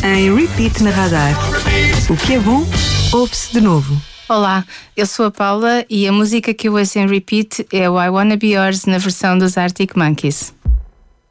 em repeat na Radar. O que é bom, ouve-se de novo. Olá, eu sou a Paula e a música que eu ouço em repeat é o I Wanna Be Yours na versão dos Arctic Monkeys.